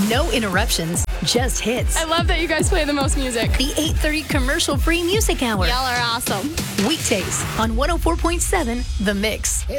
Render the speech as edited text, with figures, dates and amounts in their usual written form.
No interruptions, just hits. I love that you guys play the most music. The 8:30 commercial-free music hour. Y'all are awesome. Weekdays on 104.7 The Mix.